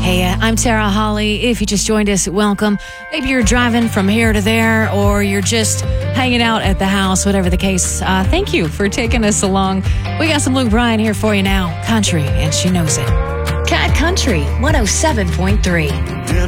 Hey, I'm Tara Holly. If you just joined us, welcome. Maybe you're driving from here to there, or you're just hanging out at the house, whatever the case. Thank you for taking us along. We got some Luke Bryan here for you now. Country, and she knows it. Cat Country 107.3.